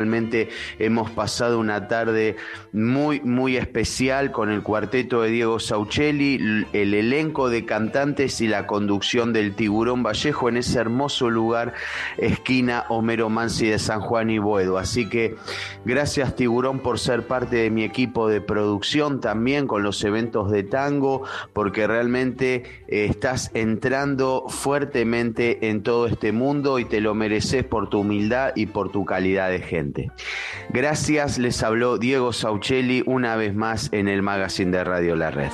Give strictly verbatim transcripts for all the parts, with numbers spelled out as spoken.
Realmente hemos pasado una tarde muy, muy especial con el cuarteto de Diego Sauchelli, el elenco de cantantes y la conducción del Tiburón Vallejo en ese hermoso lugar, esquina Homero Mansi de San Juan y Boedo. Así que gracias, Tiburón, por ser parte de mi equipo de producción también con los eventos de tango, porque realmente eh, estás entrando fuertemente en todo este mundo y te lo mereces por tu humildad y por tu calidad de gente. Gracias, les habló Diego Sauchelli una vez más en el Magazine de Radio La Red.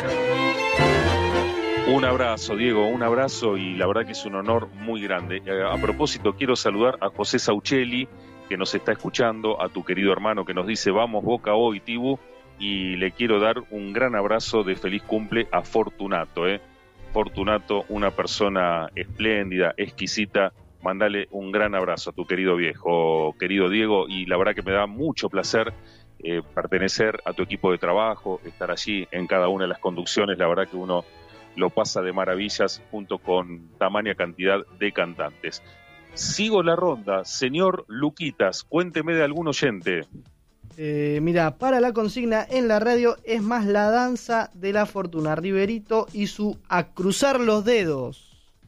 Un abrazo, Diego, un abrazo, y la verdad que es un honor muy grande. A propósito, quiero saludar a José Sauchelli, que nos está escuchando, a tu querido hermano que nos dice vamos Boca hoy, Tibu, y le quiero dar un gran abrazo de feliz cumple a Fortunato, ¿eh? Fortunato, una persona espléndida, exquisita. Mándale un gran abrazo a tu querido viejo, querido Diego, y la verdad que me da mucho placer eh, pertenecer a tu equipo de trabajo, estar allí en cada una de las conducciones. La verdad que uno lo pasa de maravillas junto con tamaña cantidad de cantantes. Sigo la ronda. Señor Luquitas, cuénteme de algún oyente. Eh, mira, para la consigna en la radio es más la danza de la fortuna, Riverito y su A cruzar los dedos.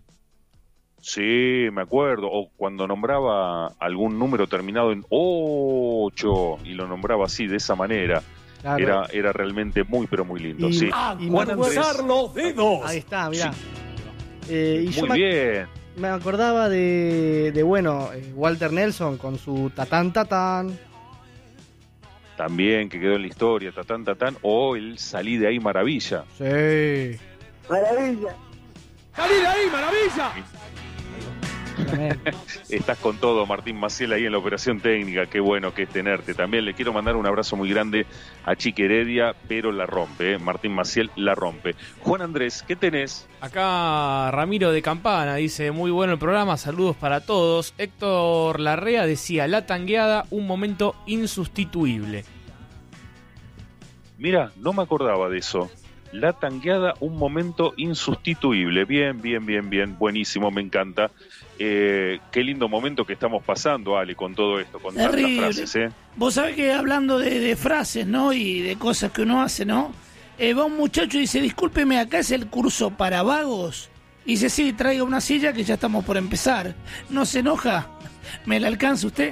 Sí, me acuerdo, o cuando nombraba algún número terminado en ocho y lo nombraba así, de esa manera. Claro. Era, era realmente muy, pero muy lindo. Y, sí. y Juan Andrés, los dedos. Ahí está, mirá. Sí. Eh, y muy yo me, bien. Me acordaba de, de bueno, eh, Walter Nelson con su tatán tatán. También, que quedó en la historia, tatán tatán, o el Salí de ahí, maravilla. Sí. Maravilla. ¡Salí de ahí, maravilla! Estás con todo, Martín Maciel, ahí en la operación técnica. Qué bueno que es tenerte. También le quiero mandar un abrazo muy grande a Chique Heredia, pero la rompe, ¿eh? Martín Maciel la rompe. Juan Andrés, ¿qué tenés? Acá Ramiro de Campana dice, muy bueno el programa, saludos para todos. Héctor Larrea decía, la tangueada, un momento insustituible. Mira, no me acordaba de eso. La tangueada, un momento insustituible. Bien, bien, bien, bien. Buenísimo, me encanta. Eh, qué lindo momento que estamos pasando, Ale, con todo esto, con Terrible. tantas frases, ¿eh? Vos sabés que hablando de, de frases, ¿no? Y de cosas que uno hace, ¿no? Eh, va un muchacho y dice, discúlpeme, acá es el curso para vagos. Y dice, sí, traiga una silla que ya estamos por empezar. ¿No se enoja? ¿Me la alcanza usted?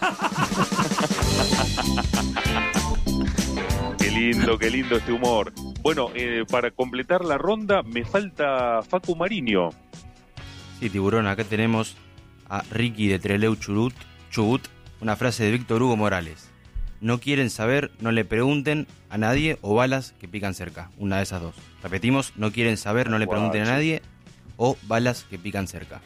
Qué lindo, qué lindo este humor. Bueno, eh, para completar la ronda me falta Facu Mariño. Sí, Tiburón, acá tenemos a Ricky de Trelew Chubut, Chubut, una frase de Víctor Hugo Morales. No quieren saber, no le pregunten a nadie o balas que pican cerca. Una de esas dos. Repetimos, no quieren saber, no le pregunten a nadie o balas que pican cerca.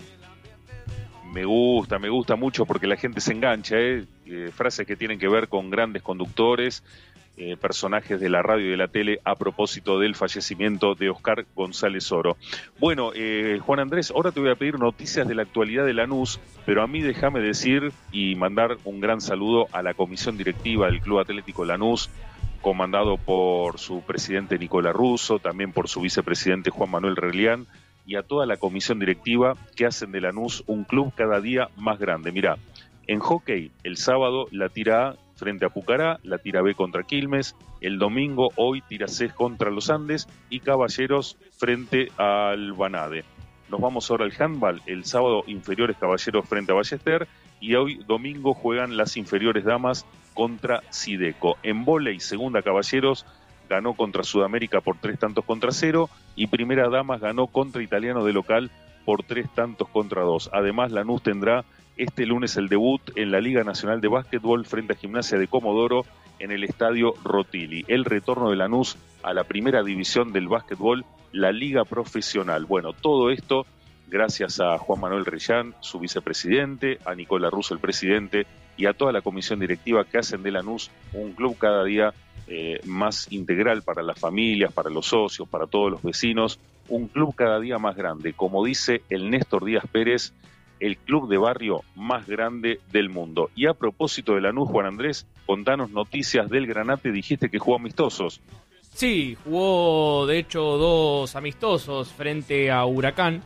Me gusta, me gusta mucho porque la gente se engancha, ¿eh? Eh, frases que tienen que ver con grandes conductores, Eh, personajes de la radio y de la tele a propósito del fallecimiento de Oscar González Oro. Bueno, eh, Juan Andrés, ahora te voy a pedir noticias de la actualidad de Lanús, pero a mí déjame decir y mandar un gran saludo a la comisión directiva del Club Atlético Lanús, comandado por su presidente Nicolás Russo, también por su vicepresidente Juan Manuel Relián, y a toda la comisión directiva que hacen de Lanús un club cada día más grande. Mirá, en hockey, el sábado la tira A frente a Pucará, la tira B contra Quilmes, el domingo hoy tira C contra los Andes y Caballeros frente al Banade. Nos vamos ahora al handball, el sábado inferiores Caballeros frente a Ballester y hoy domingo juegan las inferiores damas contra Sideco. En vóley, segunda Caballeros ganó contra Sudamérica por tres tantos contra cero y primera damas ganó contra Italiano de local por tres tantos contra dos. Además, Lanús tendrá este lunes el debut en la Liga Nacional de Básquetbol frente a Gimnasia de Comodoro en el Estadio Rotili. El retorno de Lanús a la primera división del básquetbol, la Liga Profesional. Bueno, todo esto gracias a Juan Manuel Rellán, su vicepresidente, a Nicolás Russo, el presidente, y a toda la comisión directiva que hacen de Lanús un club cada día eh, más integral para las familias, para los socios, para todos los vecinos, un club cada día más grande. Como dice el Néstor Díaz Pérez, el club de barrio más grande del mundo. Y a propósito de Lanús, Juan Andrés, contanos noticias del Granate, dijiste que jugó amistosos. Sí, jugó de hecho dos amistosos frente a Huracán.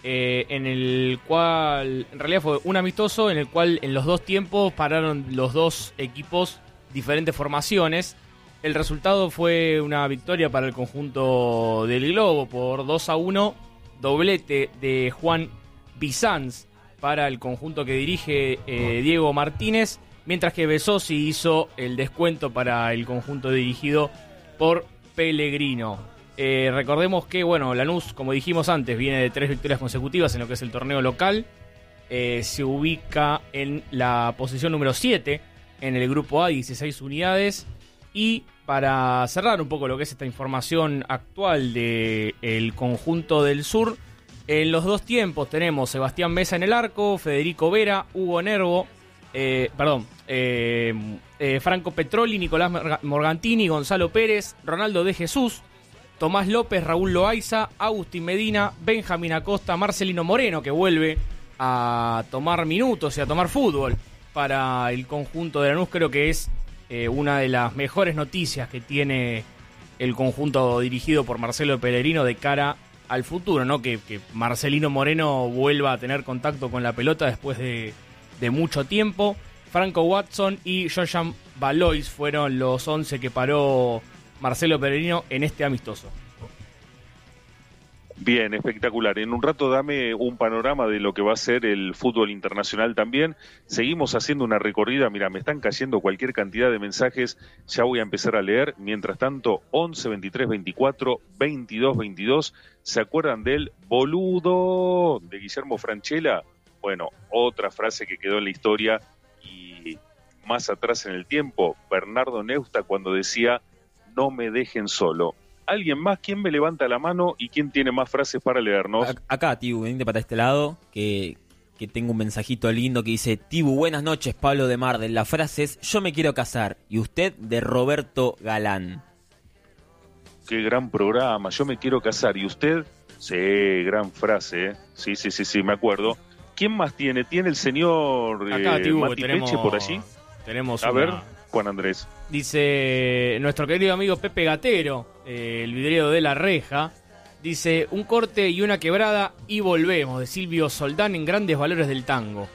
eh, en el cual, en realidad fue un amistoso en el cual en los dos tiempos pararon los dos equipos diferentes formaciones. El resultado fue una victoria para el conjunto del Globo por dos a uno, doblete de Juan Bizanz para el conjunto que dirige eh, Diego Martínez, mientras que Besosi hizo el descuento para el conjunto dirigido por Pellegrino. Eh, recordemos que, bueno, Lanús, como dijimos antes, viene de tres victorias consecutivas en lo que es el torneo local. Eh, se ubica en la posición número siete en el grupo A, dieciséis unidades. Y para cerrar un poco lo que es esta información actual del conjunto del sur, en los dos tiempos tenemos Sebastián Mesa en el arco, Federico Vera, Hugo Nervo, eh, perdón, eh, eh, Franco Petroli, Nicolás Morgantini, Gonzalo Pérez, Ronaldo de Jesús, Tomás López, Raúl Loaiza, Agustín Medina, Benjamín Acosta, Marcelino Moreno, que vuelve a tomar minutos y a tomar fútbol para el conjunto de Lanús. Creo que es eh, una de las mejores noticias que tiene el conjunto dirigido por Marcelo Pellegrino de cara al futuro, ¿no? Que, que Marcelino Moreno vuelva a tener contacto con la pelota después de, de mucho tiempo. Franco Watson y Jojan Valois fueron los once que paró Marcelo Pellegrino en este amistoso. Bien, espectacular. En un rato dame un panorama de lo que va a ser el fútbol internacional también. Seguimos haciendo una recorrida. Mira, me están cayendo cualquier cantidad de mensajes. Ya voy a empezar a leer. Mientras tanto, once, veintitrés, veinticuatro, veintidós, veintidós. ¿Se acuerdan del boludo de Guillermo Francella? Bueno, otra frase que quedó en la historia y más atrás en el tiempo. Bernardo Neusta cuando decía: no me dejen solo. ¿Alguien más? ¿Quién me levanta la mano y quién tiene más frases para leernos? Acá, Tibu, venite para este lado, que, que tengo un mensajito lindo que dice: Tibu, buenas noches, Pablo de Marden. La frase es: yo me quiero casar. Y usted, de Roberto Galán. Qué gran programa, yo me quiero casar. ¿Y usted? Sí, gran frase, ¿eh? Sí, sí, sí, sí, me acuerdo. ¿Quién más tiene? ¿Tiene el señor Acá, eh, Tibu, Mati tenemos, Peche por allí? Tenemos A una... ver, Juan Andrés. Dice nuestro querido amigo Pepe Gatero, eh, el vidriero de La Reja. Dice: un corte y una quebrada y volvemos, de Silvio Soldán en Grandes Valores del Tango.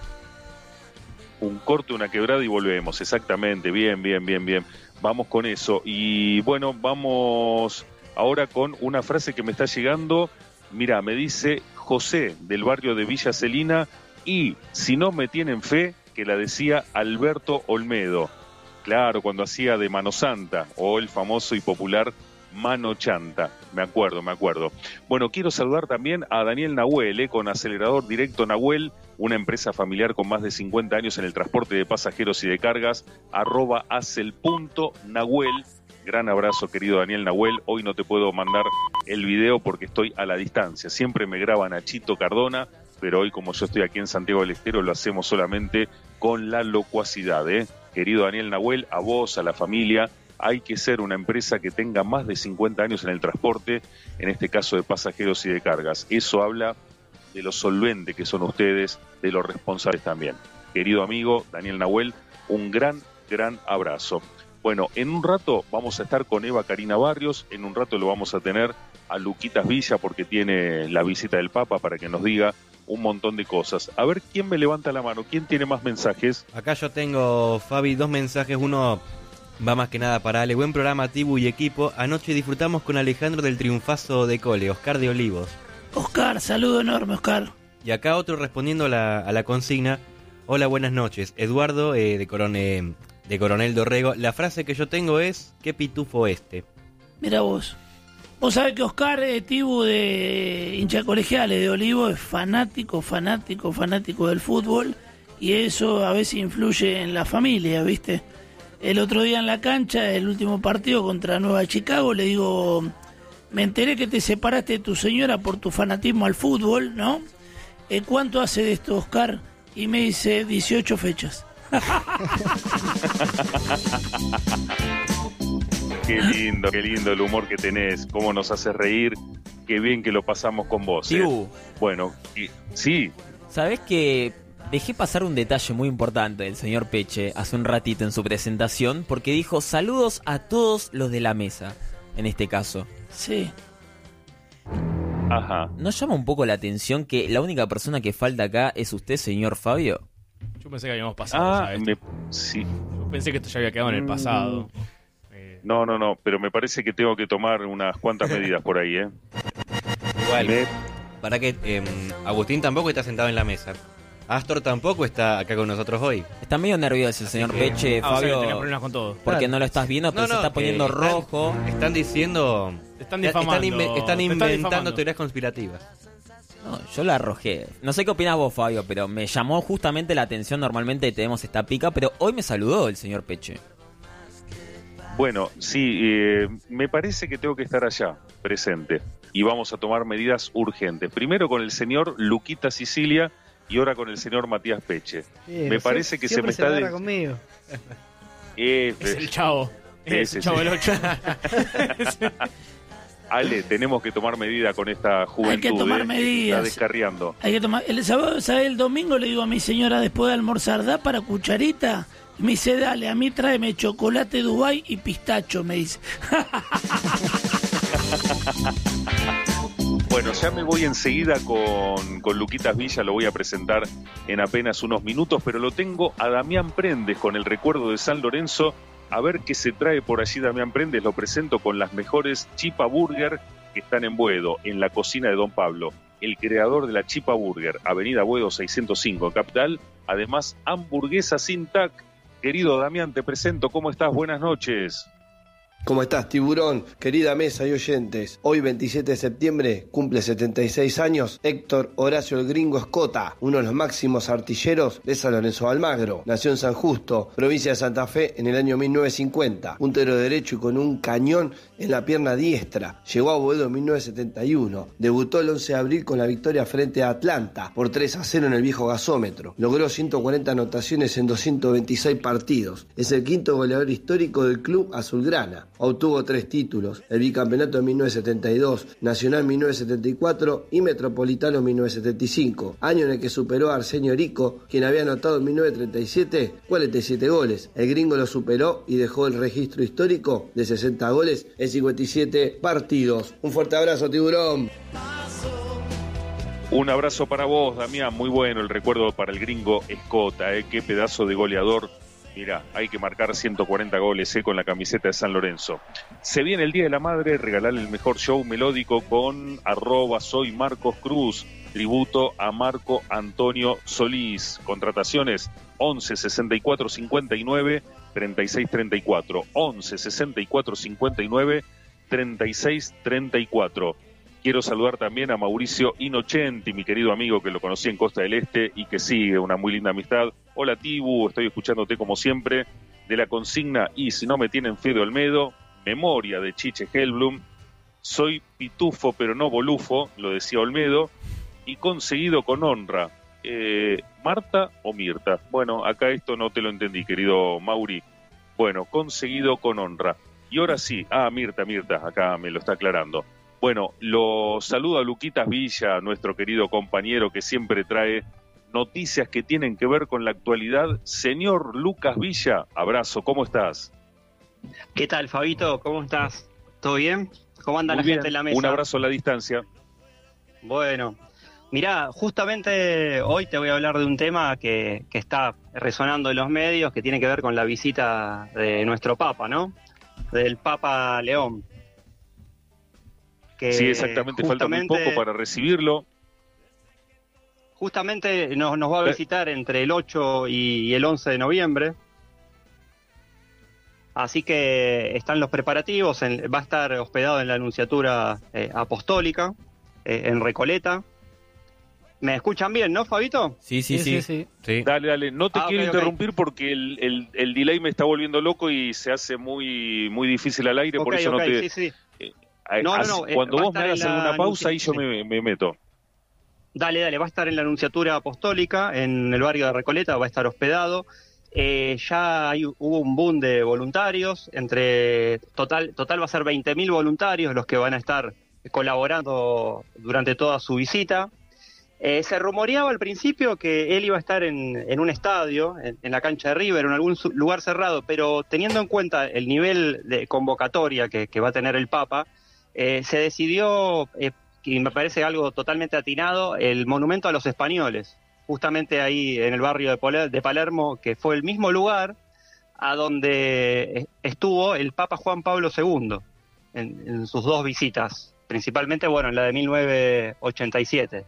Un corte, una quebrada y volvemos, exactamente. Bien, bien, bien, bien. Vamos con eso. Y bueno, vamos ahora con una frase que me está llegando. Mira, me dice José del barrio de Villa Celina, y si no me tienen fe, que la decía Alberto Olmedo. Claro, cuando hacía de Mano Santa, o el famoso y popular Mano Chanta. Me acuerdo, me acuerdo. Bueno, quiero saludar también a Daniel Nahuel, eh, con Acelerador Directo Nahuel, una empresa familiar con más de cincuenta años en el transporte de pasajeros y de cargas, arroba acel punto nahuel. Gran abrazo, querido Daniel Nahuel. Hoy no te puedo mandar el video porque estoy a la distancia. Siempre me graba Nachito Cardona, pero hoy, como yo estoy aquí en Santiago del Estero, lo hacemos solamente con la locuacidad, ¿eh? Querido Daniel Nahuel, a vos, a la familia, hay que ser una empresa que tenga más de cincuenta años en el transporte, en este caso de pasajeros y de cargas. Eso habla de lo solvente que son ustedes, de los responsables también. Querido amigo Daniel Nahuel, un gran, gran abrazo. Bueno, en un rato vamos a estar con Eva Karina Barrios, en un rato lo vamos a tener a Luquitas Villa porque tiene la visita del Papa para que nos diga un montón de cosas. A ver, ¿quién me levanta la mano? ¿Quién tiene más mensajes? Acá yo tengo, Fabi, dos mensajes. Uno va más que nada para Ale. Buen programa, Tibu y equipo. Anoche disfrutamos con Alejandro del triunfazo de Cole, Oscar de Olivos. Oscar, saludo enorme, Oscar. Y acá otro respondiendo a la, a la consigna. Hola, buenas noches. Eduardo, eh, de, Corone, de Coronel Dorrego. La frase que yo tengo es: ¿qué pitufo este? Mira vos. Vos sabés que Oscar, eh, Tibu, de hincha colegiales de Olivo, es fanático, fanático, fanático del fútbol, y eso a veces influye en la familia, ¿viste? El otro día en la cancha, el último partido contra Nueva Chicago, le digo: me enteré que te separaste de tu señora por tu fanatismo al fútbol, ¿no? Eh, ¿Cuánto hace de esto, Oscar? Y me dice: dieciocho fechas. Qué lindo, qué lindo el humor que tenés, cómo nos haces reír, qué bien que lo pasamos con vos. ¿eh? Tibu, Bueno, y, sí, ¿sabés que dejé pasar un detalle muy importante del señor Peche hace un ratito en su presentación? Porque dijo: saludos a todos los de la mesa, en este caso. Sí. Ajá. ¿No llama un poco la atención que la única persona que falta acá es usted, señor Fabio? Yo pensé que habíamos pasado. Ah, ya esto. me, sí. Yo pensé que esto ya había quedado en el pasado. Eh, No, no, no, pero me parece que tengo que tomar unas cuantas medidas por ahí, ¿eh? Igual, Me- para que eh, Agustín tampoco está sentado en la mesa. Astor tampoco está acá con nosotros hoy. Está medio nervioso el señor que- Peche, ah, o sea que Fabio, tenía problemas con todo. porque no lo estás viendo, pero se está poniendo eh, están- rojo. Están diciendo... Te están están, difamando. inve- Te están están inventando difamando. teorías conspirativas. No, yo la arrojé. No sé qué opinas vos, Fabio, pero me llamó justamente la atención. Normalmente tenemos esta pica, pero hoy me saludó el señor Peche. Bueno, sí, eh, me parece que tengo que estar allá, presente. Y vamos a tomar medidas urgentes. Primero con el señor Luquita Sicilia y ahora con el señor Matías Peche. Bien, me parece sie- que se siempre me está... agarra de- conmigo. Eh, Es el chavo. Sí, Es sí, el chavo sí. del ocho. Ale, tenemos que tomar medida con esta juventud. Hay que tomar eh, medidas. Está descarriando. Hay que tomar. El sábado, ¿sabes? El domingo le digo a mi señora después de almorzar, ¿da para cucharita? Y me dice, dale, a mí tráeme chocolate Dubai y pistacho, me dice. Bueno, ya me voy enseguida con, con Luquitas Villa, lo voy a presentar en apenas unos minutos, pero lo tengo a Damián Prendes con el recuerdo de San Lorenzo. A ver qué se trae por allí Damián Prendes, lo presento con las mejores Chipa Burger que están en Boedo, en la cocina de Don Pablo, el creador de la Chipa Burger, Avenida Boedo seiscientos cinco, Capital, además hamburguesa sin tac. Querido Damián, te presento, ¿cómo estás? Buenas noches. ¿Cómo estás, tiburón? Querida mesa y oyentes, hoy veintisiete de septiembre cumple setenta y seis años Héctor Horacio el Gringo Escota, uno de los máximos artilleros de San Lorenzo de Almagro. Nació en San Justo, provincia de Santa Fe, en el año mil novecientos cincuenta. Puntero derecho y con un cañón en la pierna diestra. Llegó a Boedo en mil novecientos setenta y uno. Debutó el once de abril con la victoria frente a Atlanta por tres a cero en el viejo gasómetro. Logró ciento cuarenta anotaciones en doscientos veintiséis partidos. Es el quinto goleador histórico del club azulgrana. Obtuvo tres títulos, el bicampeonato en mil novecientos setenta y dos, Nacional en mil novecientos setenta y cuatro y Metropolitano en mil novecientos setenta y cinco, año en el que superó a Arsenio Rico, quien había anotado en mil novecientos treinta y siete cuarenta y siete goles. El Gringo lo superó y dejó el registro histórico de sesenta goles en cincuenta y siete partidos. Un fuerte abrazo, tiburón. Un abrazo para vos, Damián, muy bueno el recuerdo para el Gringo Escota, ¿eh? Qué pedazo de goleador. Mirá, hay que marcar ciento cuarenta goles eh, con la camiseta de San Lorenzo. Se viene el Día de la Madre, regalarle el mejor show melódico con arroba soy Marcos Cruz, tributo a Marco Antonio Solís. Contrataciones once sesenta y cuatro cincuenta y nueve treinta y seis treinta y cuatro, once sesenta y cuatro cincuenta y nueve treinta y seis treinta y cuatro. Quiero saludar también a Mauricio Inocenti, mi querido amigo que lo conocí en Costa del Este y que sigue una muy linda amistad. Hola Tibu, estoy escuchándote como siempre. De la consigna y si no me tienen fe de Olmedo, memoria de Chiche Helblum. Soy pitufo pero no bolufo, lo decía Olmedo, y conseguido con honra. Eh, ¿Marta o Mirta? Bueno, acá esto no te lo entendí, querido Mauri. Bueno, conseguido con honra. Y ahora sí, ah, Mirta, Mirta, acá me lo está aclarando. Bueno, lo saludo a Luquitas Villa, nuestro querido compañero que siempre trae noticias que tienen que ver con la actualidad. Señor Lucas Villa, abrazo, ¿cómo estás? ¿Qué tal, Fabito? ¿Cómo estás? ¿Todo bien? ¿Cómo anda Muy la bien. gente en la mesa? Un abrazo a la distancia. Bueno, mirá, justamente hoy te voy a hablar de un tema que, que está resonando en los medios, que tiene que ver con la visita de nuestro Papa, ¿no? Del Papa León. Que Sí, exactamente, falta muy poco para recibirlo. Justamente nos, nos va a visitar entre el ocho y el once de noviembre. Así que están los preparativos, en, va a estar hospedado en la Anunciatura eh, Apostólica, eh, en Recoleta. ¿Me escuchan bien, no, Fabito? Sí, sí, sí. sí, sí. Sí. Dale, dale, no te Ah, quiero ok, ok. interrumpir porque el, el, el delay me está volviendo loco y se hace muy, muy difícil al aire, por Ok, eso ok, no te... sí, sí. Eh, No, no, así- no, eh, cuando va a vos me estar hagas en la alguna pausa, ahí yo anuncia- me, me meto. Dale, dale, va a estar en la Anunciatura Apostólica, en el barrio de Recoleta, va a estar hospedado. Eh, ya hay, hubo un boom de voluntarios, entre total, total va a ser veinte mil voluntarios los que van a estar colaborando durante toda su visita. Eh, se rumoreaba al principio que él iba a estar en, en un estadio, en, en la cancha de River, en algún su- lugar cerrado, pero teniendo en cuenta el nivel de convocatoria que, que va a tener el Papa, eh, se decidió eh, y me parece algo totalmente atinado, el monumento a los españoles, justamente ahí en el barrio de, Pol- de Palermo, que fue el mismo lugar a donde estuvo el Papa Juan Pablo segundo en, en sus dos visitas, principalmente, bueno, en la de mil novecientos ochenta y siete.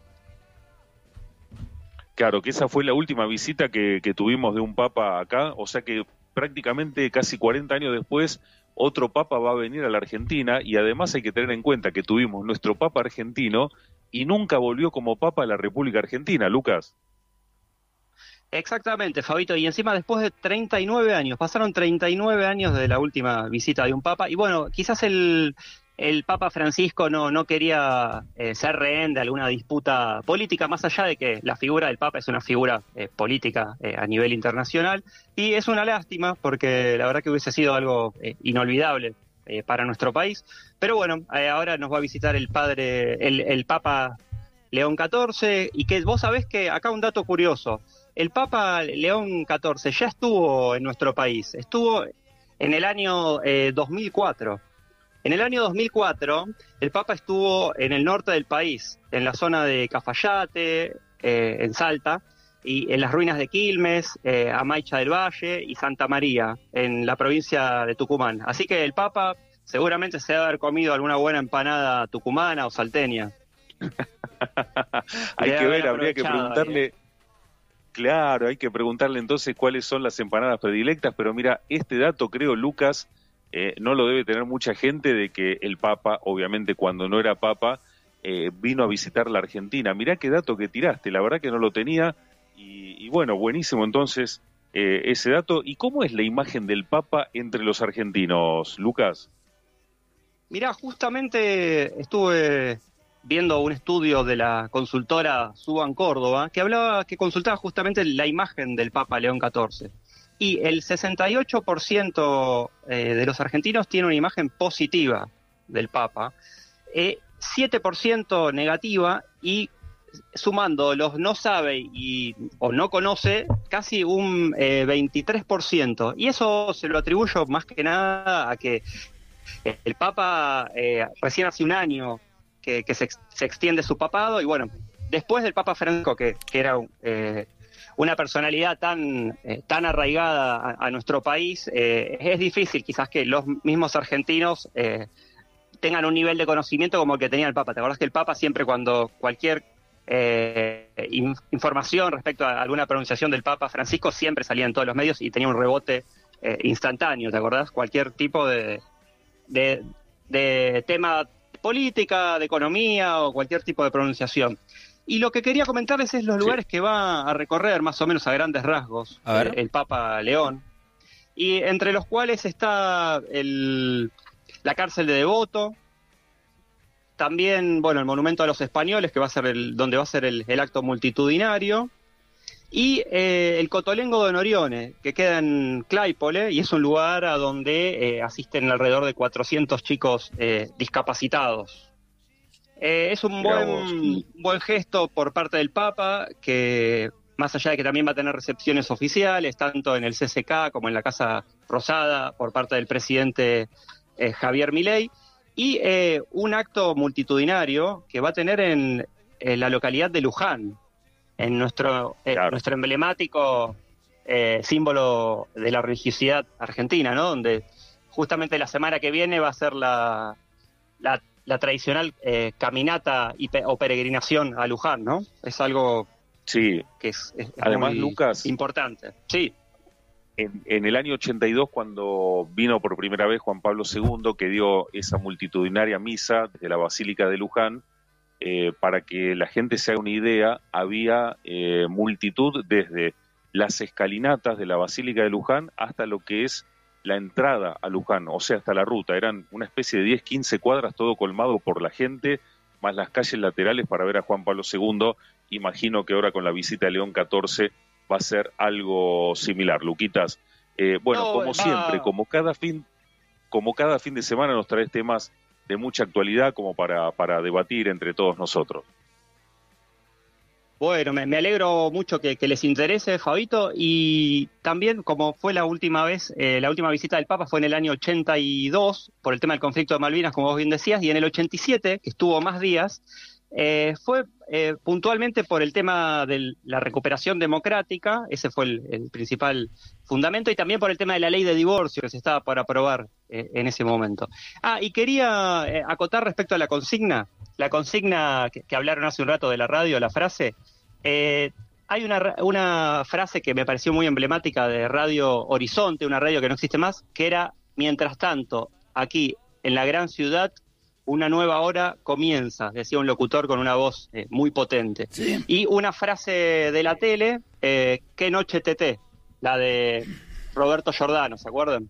Claro, que esa fue la última visita que, que tuvimos de un papa acá, o sea que prácticamente casi cuarenta años después otro papa va a venir a la Argentina, y además hay que tener en cuenta que tuvimos nuestro papa argentino y nunca volvió como papa a la República Argentina, Lucas. Exactamente, Fabito, y encima después de treinta y nueve años, pasaron treinta y nueve años de la última visita de un papa, y bueno, quizás el, el Papa Francisco no, no quería eh, ser rehén de alguna disputa política, más allá de que la figura del Papa es una figura eh, política eh, a nivel internacional, y es una lástima porque la verdad que hubiese sido algo eh, inolvidable eh, para nuestro país, pero bueno, eh, ahora nos va a visitar el padre, el, el Papa León catorce, y que vos sabés que acá un dato curioso, el Papa León catorce ya estuvo en nuestro país, estuvo en el año eh, dos mil cuatro. En el año dos mil cuatro, el Papa estuvo en el norte del país, en la zona de Cafayate, eh, en Salta, y en las ruinas de Quilmes, eh, Amaicha del Valle y Santa María, en la provincia de Tucumán. Así que el Papa seguramente se debe haber comido alguna buena empanada tucumana o salteña. Hay Debe que ver, haber habría que aprovechado, preguntarle... ¿eh? Claro, hay que preguntarle entonces cuáles son las empanadas predilectas, pero mira, este dato creo, Lucas, eh, no lo debe tener mucha gente, de que el Papa, obviamente cuando no era Papa, eh, vino a visitar la Argentina. Mirá qué dato que tiraste, la verdad que no lo tenía, y, y bueno, buenísimo entonces eh, ese dato. ¿Y cómo es la imagen del Papa entre los argentinos, Lucas? Mirá, justamente estuve viendo un estudio de la consultora Suban Córdoba, que hablaba, que consultaba justamente la imagen del Papa León catorce. Y el sesenta y ocho por ciento eh, de los argentinos tiene una imagen positiva del Papa, eh, siete por ciento negativa, y sumando los no sabe y, o no conoce, casi un eh, veintitrés por ciento. Y eso se lo atribuyo más que nada a que el Papa eh, recién hace un año que, que se, se extiende su papado, y bueno, después del Papa Francisco, que, que era eh, una personalidad tan, eh, tan arraigada a, a nuestro país, eh, es difícil quizás que los mismos argentinos eh, tengan un nivel de conocimiento como el que tenía el Papa. ¿Te acordás que el Papa siempre, cuando cualquier eh, in, información respecto a alguna pronunciación del Papa Francisco, siempre salía en todos los medios y tenía un rebote eh, instantáneo? ¿Te acordás? Cualquier tipo de, de, de tema política, de economía o cualquier tipo de pronunciación. Y lo que quería comentarles es los lugares sí. que va a recorrer más o menos a grandes rasgos a ver. el, el Papa León, y entre los cuales está el, la cárcel de Devoto, también, bueno, el monumento a los españoles, que va a ser el, donde va a ser el, el acto multitudinario, y eh, el Cotolengo de Norione, que queda en Claypole, y es un lugar a donde eh, asisten alrededor de cuatrocientos chicos eh, discapacitados. Eh, es un buen, buen gesto por parte del Papa, que más allá de que también va a tener recepciones oficiales, tanto en el C C K como en la Casa Rosada, por parte del presidente eh, Javier Milei, y eh, un acto multitudinario que va a tener en, en la localidad de Luján, en nuestro, eh, claro. nuestro emblemático eh, símbolo de la religiosidad argentina, ¿no? Donde justamente la semana que viene va a ser la, la, la tradicional eh, caminata y pe o peregrinación a Luján, ¿no? Es algo sí. que es, es además, muy Lucas, importante. Sí. En, en el año ochenta y dos, cuando vino por primera vez Juan Pablo segundo, que dio esa multitudinaria misa desde la Basílica de Luján, Eh, para que la gente se haga una idea, había eh, multitud desde las escalinatas de la Basílica de Luján hasta lo que es la entrada a Luján, o sea, hasta la ruta. Eran una especie de diez, quince cuadras, todo colmado por la gente, más las calles laterales para ver a Juan Pablo segundo. Imagino que ahora con la visita de León catorce va a ser algo similar, Luquitas. Eh, bueno, no, como no. siempre, como cada fin, como cada fin de semana nos traes temas de mucha actualidad como para, para debatir entre todos nosotros. Bueno, me, me alegro mucho que, que les interese, Fabito, y también como fue la última vez, eh, la última visita del Papa fue en el año ochenta y dos, por el tema del conflicto de Malvinas, como vos bien decías, y en el ochenta y siete, que estuvo más días, eh, fue eh, puntualmente por el tema de la recuperación democrática, ese fue el, el principal fundamento, y también por el tema de la ley de divorcio que se estaba por aprobar eh, en ese momento. Ah, y quería eh, acotar respecto a la consigna, la consigna que, que hablaron hace un rato de la radio, la frase. Eh, hay una, una frase que me pareció muy emblemática de Radio Horizonte, una radio que no existe más, que era: mientras tanto, aquí en la gran ciudad, una nueva hora comienza, decía un locutor con una voz eh, muy potente. Sí. Y una frase de la tele, eh, ¿qué noche teté? La de Roberto Giordano, ¿se acuerdan?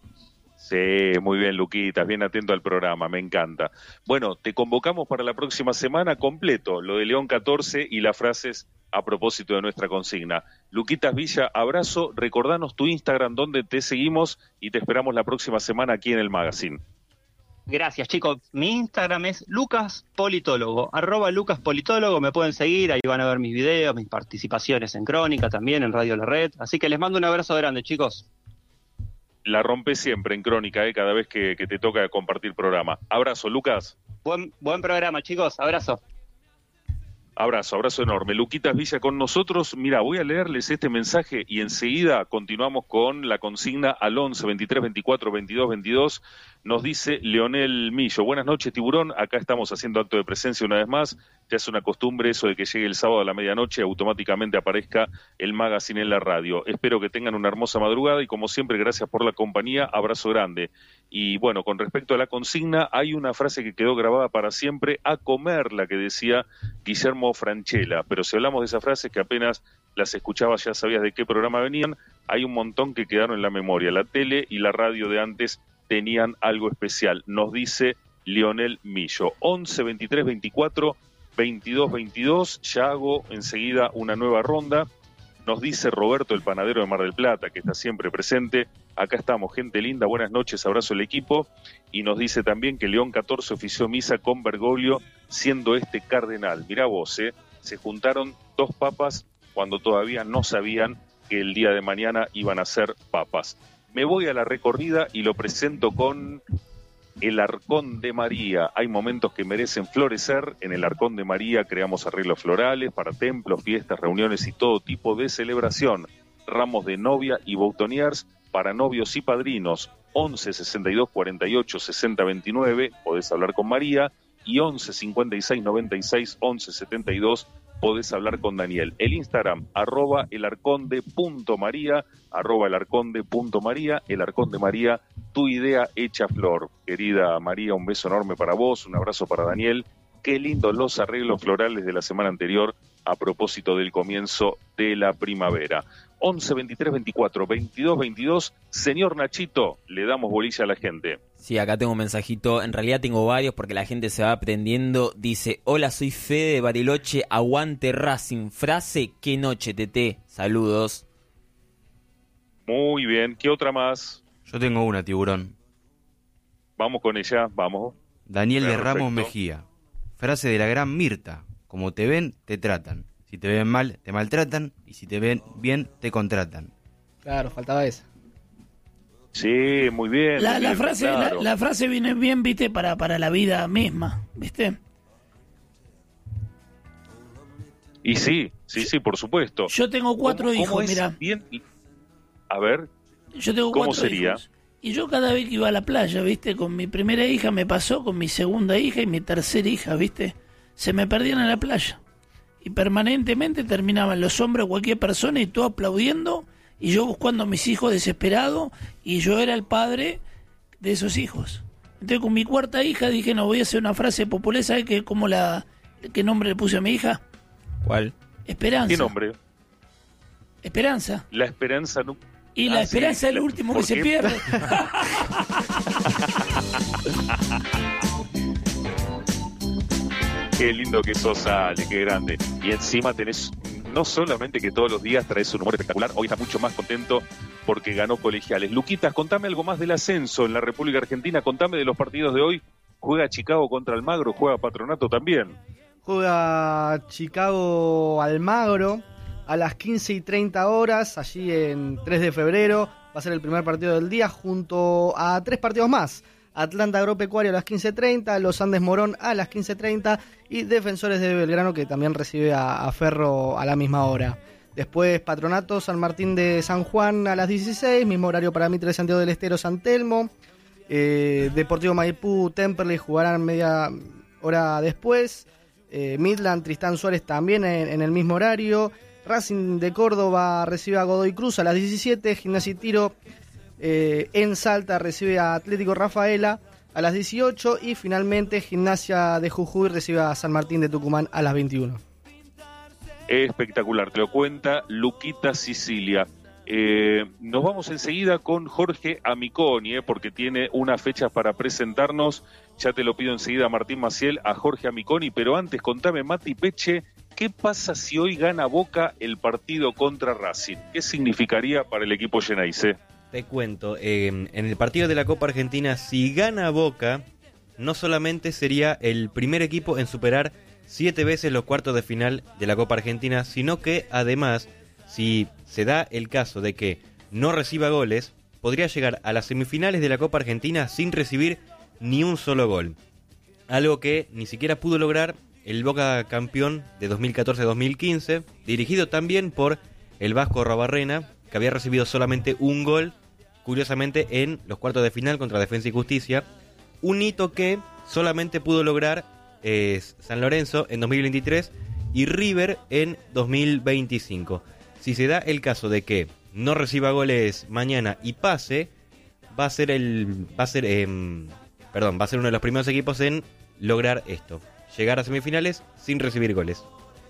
Sí, muy bien, Luquitas, bien atento al programa, me encanta. Bueno, te convocamos para la próxima semana completo, lo de León catorce y las frases a propósito de nuestra consigna. Luquitas Villa, abrazo, recordanos tu Instagram donde te seguimos y te esperamos la próxima semana aquí en el Magazine. Gracias, chicos. Mi Instagram es Lucas Politólogo, arroba Lucas Politólogo, me pueden seguir, ahí van a ver mis videos, mis participaciones en Crónica también, en Radio La Red, así que les mando un abrazo grande, chicos. La rompe siempre en Crónica, ¿eh? Cada vez que, que te toca compartir programa. Abrazo, Lucas. Buen, buen programa, chicos. Abrazo. Abrazo, abrazo enorme. Luquitas Villa con nosotros. Mira, voy a leerles este mensaje y enseguida continuamos con la consigna al once, veintitrés, veinticuatro, veintidós, veintidós. Nos dice Leonel Millo. Buenas noches, Tiburón. Acá estamos haciendo acto de presencia una vez más. Ya es una costumbre eso de que llegue el sábado a la medianoche y automáticamente aparezca el Magazine en la radio. Espero que tengan una hermosa madrugada y como siempre, gracias por la compañía. Abrazo grande. Y bueno, con respecto a la consigna, hay una frase que quedó grabada para siempre: a comer, la que decía Guillermo Francella. Pero si hablamos de esas frases que apenas las escuchabas ya sabías de qué programa venían, hay un montón que quedaron en la memoria. La tele y la radio de antes tenían algo especial, nos dice Leonel Millo. once, veintitrés, veinticuatro, veintidós, veintidós, ya hago enseguida una nueva ronda. Nos dice Roberto, el panadero de Mar del Plata, que está siempre presente. Acá estamos, gente linda, buenas noches, abrazo al equipo. Y nos dice también que León catorce ofició misa con Bergoglio, siendo este cardenal. Mirá vos, ¿eh? Se juntaron dos papas cuando todavía no sabían que el día de mañana iban a ser papas. Me voy a la recorrida y lo presento con el Arcón de María. Hay momentos que merecen florecer. En el Arcón de María creamos arreglos florales para templos, fiestas, reuniones y todo tipo de celebración. Ramos de novia y boutoniers para novios y padrinos. once, sesenta y dos, cuarenta y ocho, sesenta, veintinueve, podés hablar con María. Y once, cincuenta y seis, noventa y seis, once, setenta y dos, podés hablar con Daniel. El Instagram, arroba elarconde.maría, arroba elarconde.maría, el Arcón de María, tu idea hecha flor. Querida María, un beso enorme para vos, un abrazo para Daniel. Qué lindos los arreglos florales de la semana anterior a propósito del comienzo de la primavera. once, veintitrés, veinticuatro, veintidós, veintidós. Señor Nachito, le damos bolilla a la gente. Sí, acá tengo un mensajito, en realidad tengo varios porque la gente se va aprendiendo. Dice: hola, soy Fede de Bariloche, aguante Racing. Frase: qué noche, Tete. Saludos. Muy bien, ¿qué otra más? Yo tengo una, Tiburón. Vamos con ella, vamos. Daniel de Perfecto. Ramos Mejía. Frase de la gran Mirta: como te ven, te tratan. Si te ven mal, te maltratan. Y si te ven bien, te contratan. Claro, faltaba esa. Sí, muy bien. La, muy la bien, frase claro. la, la frase viene bien, viste, para, para la vida misma, viste. Y sí, sí, sí, por supuesto. Yo tengo cuatro ¿Cómo- cómo hijos, es mira. bien? A ver, Yo tengo ¿cómo cuatro sería? hijos. Y yo cada vez que iba a la playa, viste, con mi primera hija me pasó, con mi segunda hija y mi tercera hija, viste, se me perdían en la playa. Y permanentemente terminaban los hombres o cualquier persona y todo aplaudiendo y yo buscando a mis hijos desesperado y yo era el padre de esos hijos. Entonces con mi cuarta hija dije, no, voy a hacer una frase popular. ¿Sabes qué, cómo la, qué nombre le puse a mi hija? ¿Cuál? Esperanza. ¿Qué nombre? Esperanza. La esperanza no... Y Ah, la sí, esperanza es lo último que ¿por se qué? pierde. Qué lindo que sos, Ale, qué grande. Y encima tenés, no solamente que todos los días traes un humor espectacular, hoy estás mucho más contento porque ganó Colegiales. Luquitas, contame algo más del ascenso en la República Argentina, contame de los partidos de hoy. Juega Chicago contra Almagro, juega Patronato también. juega Chicago Almagro a las quince y treinta horas, allí en tres de febrero. Va a ser el primer partido del día junto a tres partidos más. Atlanta Agropecuario a las quince treinta, Los Andes Morón a las quince treinta y Defensores de Belgrano, que también recibe a, a Ferro a la misma hora. Después Patronato San Martín de San Juan a las dieciséis, mismo horario para Mitre de Santiago del Estero San Telmo. Eh, Deportivo Maipú Temperley jugarán media hora después. Eh, Midland Tristán Suárez también en, en el mismo horario. Racing de Córdoba recibe a Godoy Cruz a las diecisiete, Gimnasia y Tiro Eh, en Salta recibe a Atlético Rafaela a las dieciocho y finalmente Gimnasia de Jujuy recibe a San Martín de Tucumán a las veintiuno. Espectacular, te lo cuenta Luquita Sicilia. Eh, nos vamos enseguida con Jorge Amiconi, eh, porque tiene una fecha para presentarnos. Ya te lo pido enseguida, Martín Maciel, a Jorge Amiconi, pero antes contame, Mati Peche, ¿qué pasa si hoy gana Boca el partido contra Racing? ¿Qué significaría para el equipo Geneise? Te cuento, eh, en el partido de la Copa Argentina, si gana Boca, no solamente sería el primer equipo en superar siete veces los cuartos de final de la Copa Argentina, sino que además, si se da el caso de que no reciba goles, podría llegar a las semifinales de la Copa Argentina sin recibir ni un solo gol. Algo que ni siquiera pudo lograr el Boca campeón de dos mil catorce dos mil quince, dirigido también por el Vasco Arruabarrena, que había recibido solamente un gol, curiosamente en los cuartos de final contra Defensa y Justicia, un hito que solamente pudo lograr eh, San Lorenzo en dos mil veintitrés y River en dos mil veinticinco. Si se da el caso de que no reciba goles mañana y pase, va a ser el va a ser eh, perdón, va a ser uno de los primeros equipos en lograr esto, llegar a semifinales sin recibir goles.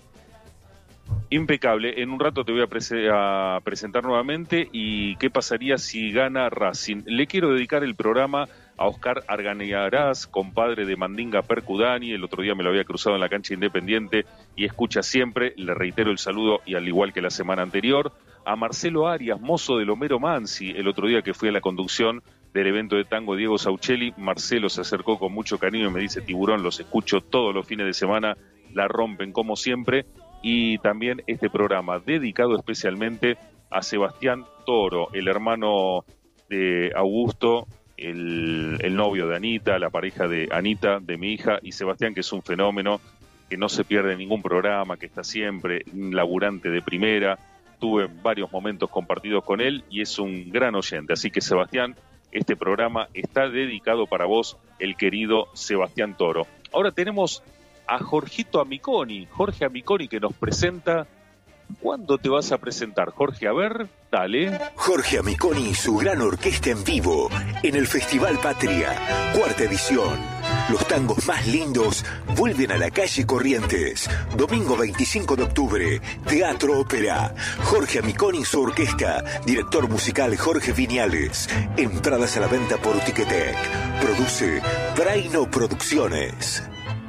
Impecable, en un rato te voy a, prese- a presentar nuevamente y qué pasaría si gana Racing. Le quiero dedicar el programa a Oscar Arganiaraz, compadre de Mandinga Percudani, el otro día me lo había cruzado en la cancha Independiente y escucha siempre, le reitero el saludo y al igual que la semana anterior, a Marcelo Arias, mozo del Homero Mansi, el otro día que fui a la conducción del evento de tango Diego Sauchelli, Marcelo se acercó con mucho cariño y me dice, Tiburón, los escucho todos los fines de semana, la rompen como siempre. Y también este programa dedicado especialmente a Sebastián Toro, el hermano de Augusto, el, el novio de Anita, la pareja de Anita, de mi hija, y Sebastián, que es un fenómeno, que no se pierde ningún programa, que está siempre, un laburante de primera. Tuve varios momentos compartidos con él y es un gran oyente. Así que, Sebastián, este programa está dedicado para vos, el querido Sebastián Toro. Ahora tenemos a Jorgito Amiconi, Jorge Amiconi, que nos presenta. ¿Cuándo te vas a presentar, Jorge? A ver, dale. Jorge Amiconi y su gran orquesta en vivo en el Festival Patria, cuarta edición. Los tangos más lindos vuelven a la calle Corrientes. Domingo veinticinco de octubre, Teatro Ópera. Jorge Amiconi y su orquesta, director musical Jorge Viñales. Entradas a la venta por Ticketek. Produce Braino Producciones.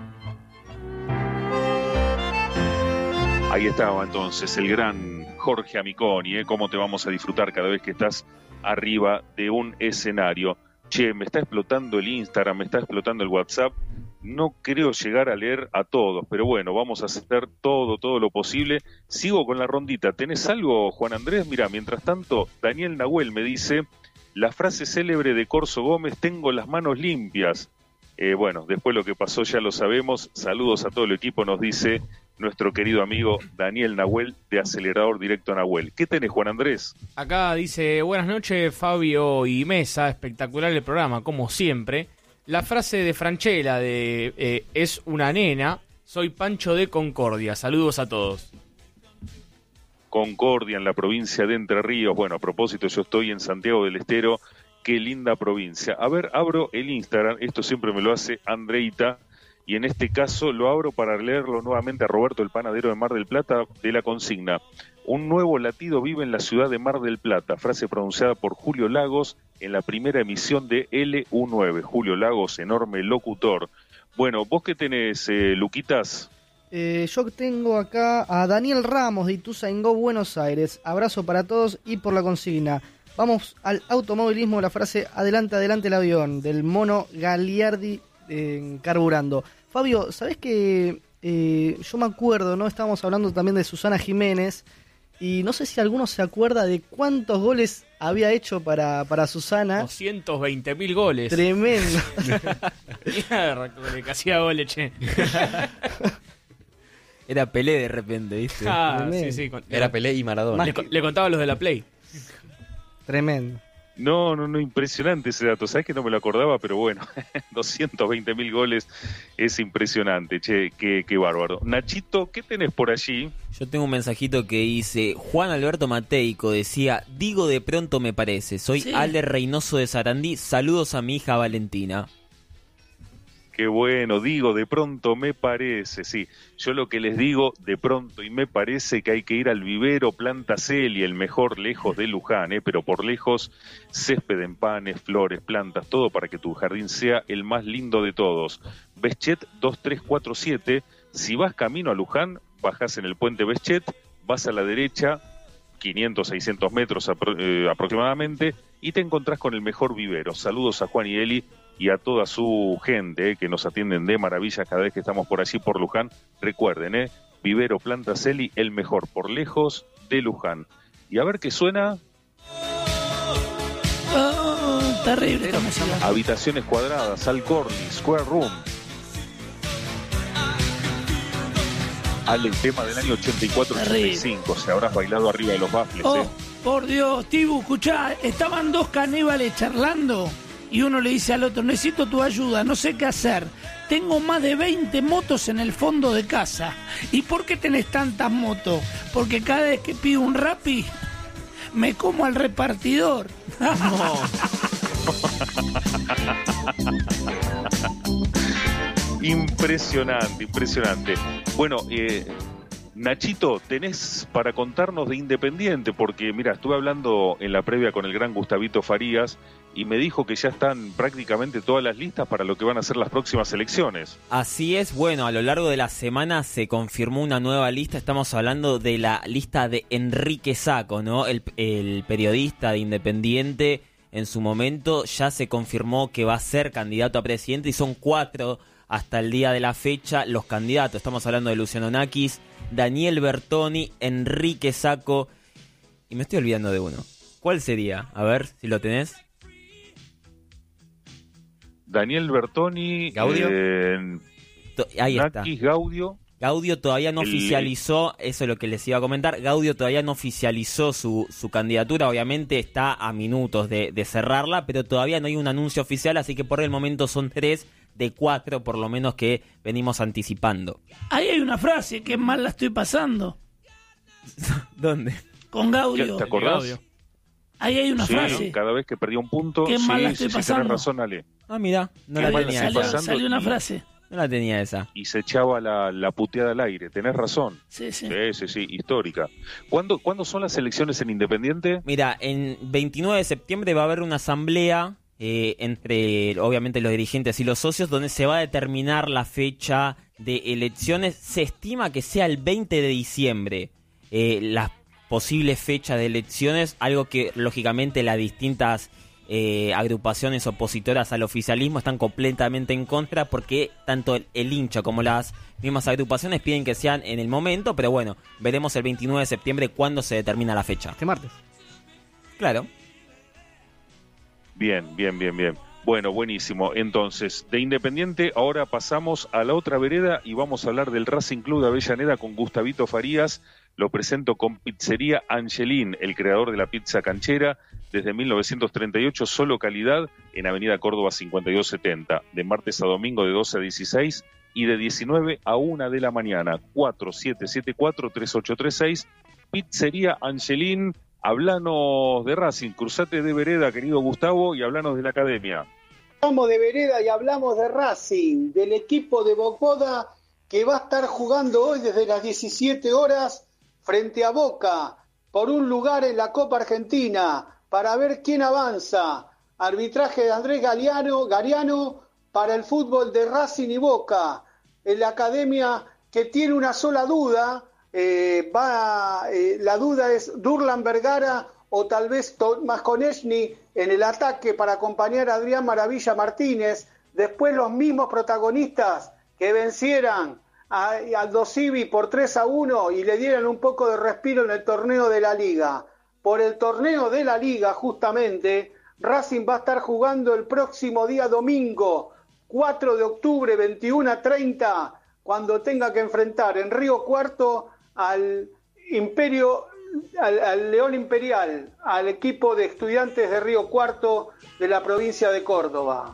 Ahí estaba entonces el gran Jorge Amiconi, ¿eh? Cómo te vamos a disfrutar cada vez que estás arriba de un escenario. Che, me está explotando el Instagram, me está explotando el WhatsApp. No creo llegar a leer a todos, pero bueno, vamos a hacer todo, todo lo posible. Sigo con la rondita. ¿Tenés algo, Juan Andrés? Mira, mientras tanto, Daniel Nahuel me dice la frase célebre de Corso Gómez, tengo las manos limpias. Eh, bueno, después lo que pasó ya lo sabemos. Saludos a todo el equipo, nos dice nuestro querido amigo Daniel Nahuel de Acelerador Directo Nahuel. ¿Qué tenés, Juan Andrés? Acá dice, buenas noches Fabio y Mesa, espectacular el programa, como siempre. La frase de Franchella de eh, es una nena, soy Pancho de Concordia, saludos a todos. Concordia, en la provincia de Entre Ríos. Bueno, a propósito, yo estoy en Santiago del Estero, qué linda provincia. A ver, abro el Instagram, esto siempre me lo hace Andreita, y en este caso lo abro para leerlo nuevamente a Roberto, el panadero de Mar del Plata, de la consigna. Un nuevo latido vive en la ciudad de Mar del Plata, frase pronunciada por Julio Lagos en la primera emisión de L U nueve. Julio Lagos, enorme locutor. Bueno, ¿vos qué tenés, eh, Luquitas? Eh, yo tengo acá a Daniel Ramos de Ituzaingó, Buenos Aires. Abrazo para todos y por la consigna. Vamos al automovilismo, la frase adelante, adelante el avión, del mono Gagliardi eh, carburando. Fabio, ¿sabés que eh, yo me acuerdo, ¿no? Estábamos hablando también de Susana Jiménez, y no sé si alguno se acuerda de cuántos goles había hecho para, para Susana. doscientos veinte mil goles. Tremendo. Mierda, que hacía goles, che. Era Pelé de repente, ¿viste? Ah, sí, sí. Era Pelé y Maradona. Le, le contaba los de la Play. Tremendo. No, no, no, impresionante ese dato. Sabes que no me lo acordaba, pero bueno, doscientos veinte mil goles es impresionante, che, qué, qué bárbaro. Nachito, ¿qué tenés por allí? Yo tengo un mensajito que dice, Juan Alberto Mateico decía, digo de pronto me parece, soy Sí. Ale Reynoso de Sarandí, saludos a mi hija Valentina. Qué bueno, digo, de pronto me parece, sí. Yo lo que les digo, de pronto, y me parece que hay que ir al vivero Planta Celia, el mejor lejos de Luján, ¿eh? Pero por lejos, césped en panes, flores, plantas, todo para que tu jardín sea el más lindo de todos. Beschet dos tres cuatro siete, si vas camino a Luján, bajás en el puente Beschet, vas a la derecha, quinientos, seiscientos metros apro- eh, aproximadamente, y te encontrás con el mejor vivero. Saludos a Juan y Eli y a toda su gente eh, que nos atienden de maravilla cada vez que estamos por allí por Luján. Recuerden, eh, Vivero Planta Celi, el mejor por lejos de Luján. Y a ver qué suena. Oh, terrible esta música. Habitaciones cuadradas, Al Corley, Square Room. Al el tema del año ochenta y cuatro ochenta y cinco, se habrás bailado arriba de los baffles, Oh, eh. por Dios, Tibu, escuchá, estaban dos caníbales charlando y uno le dice al otro, necesito tu ayuda, no sé qué hacer. Tengo más de veinte motos en el fondo de casa. ¿Y por qué tenés tantas motos? Porque cada vez que pido un Rappi, me como al repartidor. Impresionante, impresionante. Bueno, eh, Nachito, tenés para contarnos de Independiente, porque mira, estuve hablando en la previa con el gran Gustavito Farías y me dijo que ya están prácticamente todas las listas para lo que van a ser las próximas elecciones. Así es, bueno, a lo largo de la semana se confirmó una nueva lista, estamos hablando de la lista de Enrique Sacco, ¿no? El, el periodista de Independiente en su momento ya se confirmó que va a ser candidato a presidente y son cuatro hasta el día de la fecha los candidatos. Estamos hablando de Luciano Nakis, Daniel Bertoni, Enrique Sacco y me estoy olvidando de uno. ¿Cuál sería? A ver si lo tenés. Daniel Bertoni, Gaudio. eh, To- Ahí está. Nakis, Gaudio. Gaudio todavía no El- oficializó, eso es lo que les iba a comentar, Gaudio todavía no oficializó su, su candidatura, obviamente está a minutos de, de cerrarla, pero todavía no hay un anuncio oficial, así que por el momento son tres de cuatro por lo menos que venimos anticipando. Ahí hay una frase que mal la estoy pasando. ¿Dónde? Con Gaudio. ¿Te acordás? Gaudio. Ahí hay una Sí, frase. cada vez que perdía un punto, Qué sí, mal la sí, estoy sí, pasando. tenés razón, Ale. Ah, mira, no Qué la mal tenía la Salió, estoy esa. pasando salió una y- frase. No la tenía esa. Y se echaba la, la puteada al aire, tenés razón. Sí, sí. Sí, sí, sí, histórica. ¿Cuándo, ¿Cuándo son las elecciones en Independiente? Mira, en veintinueve de septiembre va a haber una asamblea eh, entre, obviamente, los dirigentes y los socios, donde se va a determinar la fecha de elecciones. Se estima que sea el veinte de diciembre eh, las posibles fechas de elecciones, algo que, lógicamente, las distintas eh, agrupaciones opositoras al oficialismo están completamente en contra, porque tanto el, el hincha como las mismas agrupaciones piden que sean en el momento, pero bueno, veremos el veintinueve de septiembre cuándo se determina la fecha. Este martes. Claro. Bien, bien, bien, bien. Bueno, buenísimo. Entonces, de Independiente ahora pasamos a la otra vereda y vamos a hablar del Racing Club de Avellaneda con Gustavito Farías. Lo presento con Pizzería Angelín, el creador de la pizza canchera, desde mil novecientos treinta y ocho, solo calidad, en Avenida Córdoba cincuenta y dos setenta, de martes a domingo de doce a dieciséis y de diecinueve a una de la mañana. Cuatro siete siete cuatro, tres ocho tres seis, Pizzería Angelín. Hablanos de Racing, cruzate de vereda, querido Gustavo, y hablanos de la academia. Hablamos de vereda y hablamos de Racing, del equipo de Bocoda que va a estar jugando hoy desde las diecisiete horas frente a Boca por un lugar en la Copa Argentina para ver quién avanza. Arbitraje de Andrés Galeano, Gariano para el fútbol de Racing y Boca. En la academia que tiene una sola duda, eh, va, eh, la duda es Durlan Vergara o tal vez Tomás Konechny en el ataque para acompañar a Adrián Maravilla Martínez. Después los mismos protagonistas que vencieran a Aldo Civi por tres a uno y le dieran un poco de respiro en el torneo de la Liga. Por el torneo de la Liga, justamente, Racing va a estar jugando el próximo día domingo, cuatro de octubre, veintiuno a treinta, cuando tenga que enfrentar en Río Cuarto al Imperio, al, al León Imperial, al equipo de Estudiantes de Río Cuarto de la provincia de Córdoba.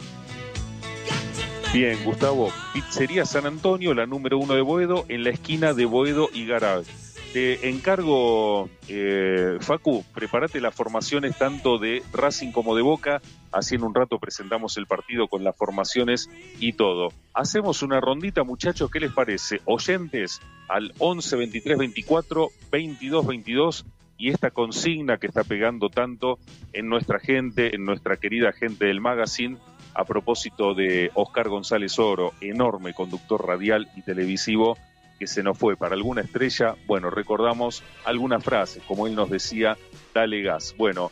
Bien, Gustavo, Pizzería San Antonio, la número uno de Boedo, en la esquina de Boedo y Garage. Te encargo, eh, Facu, prepárate las formaciones tanto de Racing como de Boca, así en un rato presentamos el partido con las formaciones y todo. Hacemos una rondita, muchachos, ¿qué les parece? Oyentes al once, veintitrés, veinticuatro, veintidós, veintidós, y esta consigna que está pegando tanto en nuestra gente, en nuestra querida gente del magazine, a propósito de Oscar González Oro, enorme conductor radial y televisivo, que se nos fue para alguna estrella. Bueno, recordamos algunas frases, como él nos decía, dale gas. Bueno,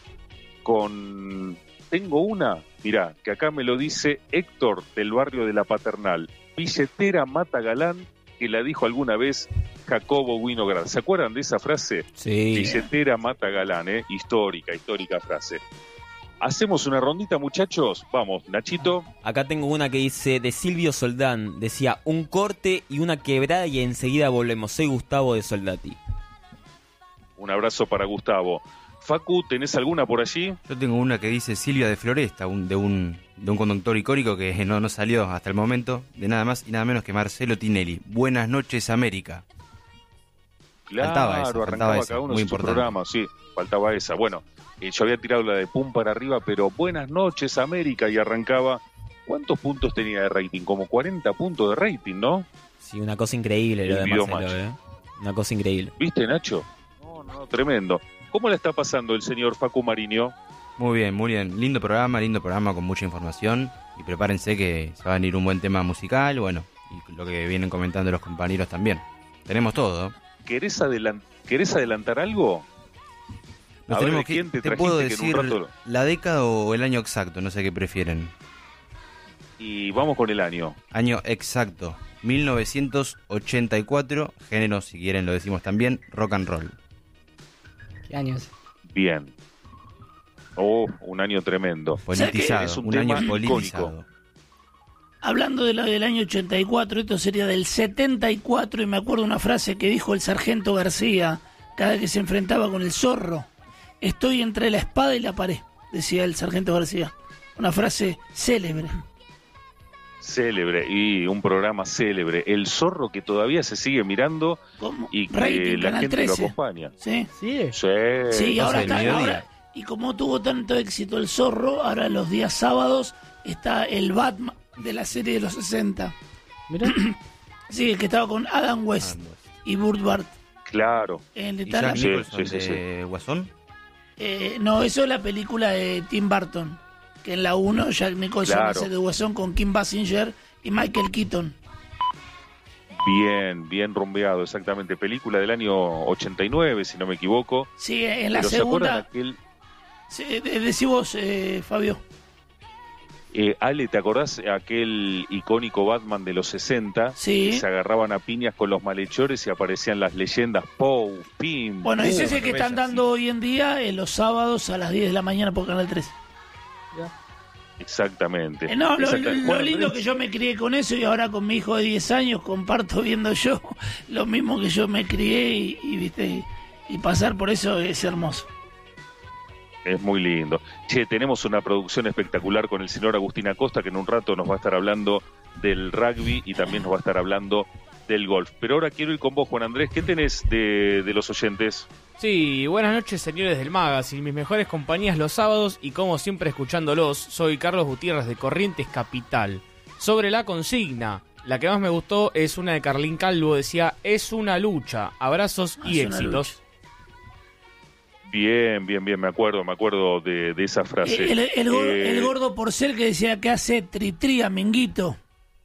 con tengo una, mirá, que acá me lo dice Héctor del barrio de La Paternal, billetera mata galán, que la dijo alguna vez Jacobo Winograd. ¿Se acuerdan de esa frase? Sí. Billetera mata galán, ¿eh? Histórica, histórica frase. ¿Hacemos una rondita, muchachos? Vamos, Nachito. Acá tengo una que dice, de Silvio Soldán, decía, un corte y una quebrada y enseguida volvemos. Soy Gustavo de Soldati. Un abrazo para Gustavo. Facu, ¿tenés alguna por allí? Yo tengo una que dice Silvia de Floresta, un, de, un, de un conductor icónico que no, no salió hasta el momento, de nada más y nada menos que Marcelo Tinelli. Buenas noches, América. Claro, faltaba esa, arrancaba faltaba esa, cada uno muy en su importante. programa, sí, faltaba esa. Bueno, eh, yo había tirado la de pum para arriba, pero buenas noches, América, y arrancaba. ¿Cuántos puntos tenía de rating? Como cuarenta puntos de rating, ¿no? Sí, una cosa increíble lo El de video Marcelo, match. ¿eh? Una cosa increíble. ¿Viste, Nacho? No, no, tremendo. ¿Cómo le está pasando el señor Facu Mariño? Muy bien, muy bien. Lindo programa, lindo programa con mucha información. Y prepárense que se va a venir un buen tema musical, bueno, y lo que vienen comentando los compañeros también. Tenemos todo. ¿Querés, adelant- ¿Querés adelantar algo? Nos A ver, tenemos ¿de que, quién te te trajiste puedo que en un decir rato- la década o el año exacto, no sé qué prefieren. Y vamos con el año. Año exacto, mil novecientos ochenta y cuatro, género, si quieren lo decimos también, rock and roll. ¿Qué años? Bien. Oh, un año tremendo. Politizado, Es un, un tema año icónico. politizado. Hablando de la del año ochenta y cuatro, esto sería del setenta y cuatro, y me acuerdo una frase que dijo el sargento García cada que se enfrentaba con el zorro. Estoy entre la espada y la pared, decía el sargento García. Una frase célebre. Célebre, y un programa célebre. El Zorro, que todavía se sigue mirando y que Rating, la Canal gente trece. lo acompaña. ¿Sí? Sí. Sí, Sí, ahora del está. mediodía. Ahora, y como tuvo tanto éxito el Zorro, ahora los días sábados está el Batman de la serie de los sesenta. Mirá. Sí, el que estaba con Adam West y Burt Bart. claro. En ¿Y tal- Jack Sí, Nicholson sí, sí, de Guasón? Eh, no, eso es la película de Tim Burton. Que en la uno Jack Nicholson Claro. hace de Guasón con Kim Basinger y Michael Keaton. Bien, bien rumbeado, exactamente. Película del año ochenta y nueve, si no me equivoco. Sí, en la Pero ¿se acuerdan segunda. aquel... Sí, de- decí vos, eh, Fabio. Eh, Ale, ¿te acordás aquel icónico Batman de los sesenta? Sí. Que se agarraban a piñas con los malhechores y aparecían las leyendas Poe, Pim. Bueno, Pum. ese es el que están dando hoy en día eh, los sábados a las diez de la mañana por Canal trece. Exactamente. Eh, no, lo, Exacta- lo- lo Juan lindo Andrés, que yo me crié con eso, y ahora con mi hijo de diez años comparto viendo yo lo mismo que yo me crié y, y, viste y pasar por eso es hermoso. Es muy lindo. Che, tenemos una producción espectacular con el señor Agustín Acosta, que en un rato nos va a estar hablando del rugby y también nos va a estar hablando del golf. Pero ahora quiero ir con vos, Juan Andrés. ¿Qué tenés de, de los oyentes? Sí, buenas noches, señores del Magazine, mis mejores compañías los sábados y como siempre escuchándolos, soy Carlos Gutiérrez de Corrientes Capital. Sobre la consigna, la que más me gustó es una de Carlín Calvo, decía, es una lucha, abrazos y Es una éxitos. Bien, bien, bien, me acuerdo, me acuerdo de, de esa frase. El, el- el gordo, Eh, el gordo Porcel que decía que hace tritrí a Minguito.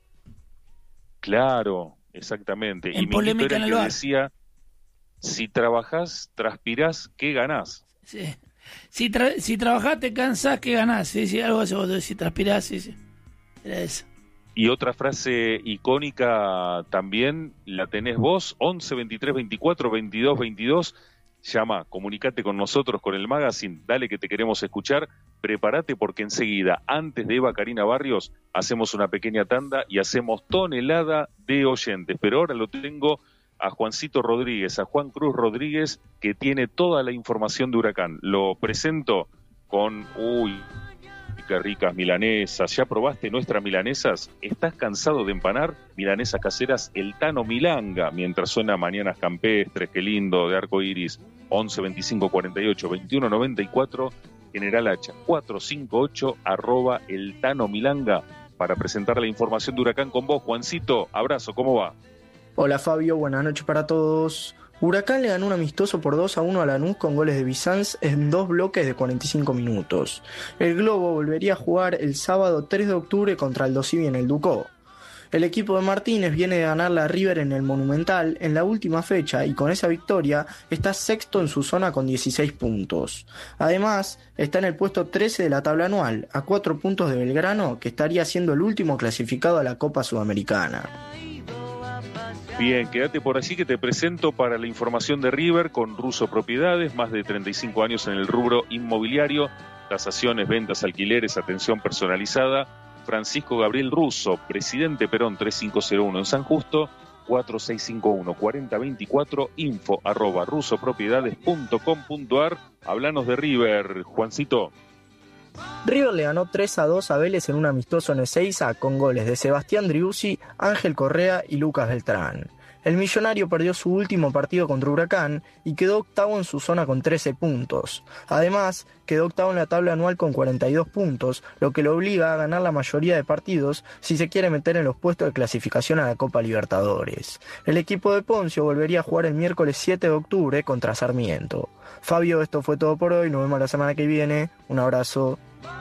Claro, exactamente. En y Minguito Polémica era en el el que Bar. decía, si trabajás, transpirás, ¿qué ganás? Sí. Si, tra- si trabajás te cansás, ¿qué ganás? Sí, sí, algo así, vos decís, si transpirás, sí, sí. Era eso. Y otra frase icónica también la tenés vos, once veintitrés veinticuatro veintidós veintidós. Llama, comunicate con nosotros, con el magazine, dale que te queremos escuchar, prepárate porque enseguida, antes de Eva Karina Barrios, hacemos una pequeña tanda y hacemos tonelada de oyentes, pero ahora lo tengo a Juancito Rodríguez, a Juan Cruz Rodríguez, que tiene toda la información de Huracán. Lo presento con, uy, qué ricas milanesas. ¿Ya probaste nuestras milanesas? ¿Estás cansado de empanar? Milanesas caseras El Tano Milanga, mientras suena Mañanas Campestres, qué lindo, de Arco Iris. once veinticinco cuarenta y ocho veintiuno noventa y cuatro, General Hacha cuatrocientos cincuenta y ocho, arroba El Tano Milanga, para presentar la información de Huracán con vos. Juancito, abrazo, ¿cómo va? Hola Fabio, buenas noches para todos. Huracán le ganó un amistoso por dos a uno a Lanús con goles de Bizanz en dos bloques de cuarenta y cinco minutos. El Globo volvería a jugar el sábado tres de octubre contra el Dosivi en el Ducó. El equipo de Martínez viene de ganar la River en el Monumental en la última fecha y con esa victoria está sexto en su zona con dieciséis puntos. Además, está en el puesto trece de la tabla anual, a cuatro puntos de Belgrano, que estaría siendo el último clasificado a la Copa Sudamericana. Bien, quédate por allí que te presento para la información de River con Russo Propiedades, más de treinta y cinco años en el rubro inmobiliario, tasaciones, ventas, alquileres, atención personalizada. Francisco Gabriel Russo, presidente Perón tres cinco cero uno en San Justo, cuatro seis cinco uno cuatro cero dos cuatro, info arroba rusopropiedades punto com punto ar. Hablanos de River, Juancito. River le ganó tres a dos a Vélez en un amistoso en Ezeiza con goles de Sebastián Driussi, Ángel Correa y Lucas Beltrán. El millonario perdió su último partido contra Huracán y quedó octavo en su zona con trece puntos. Además, quedó octavo en la tabla anual con cuarenta y dos puntos, lo que lo obliga a ganar la mayoría de partidos si se quiere meter en los puestos de clasificación a la Copa Libertadores. El equipo de Poncio volvería a jugar el miércoles siete de octubre contra Sarmiento. Fabio, esto fue todo por hoy, nos vemos la semana que viene. Un abrazo.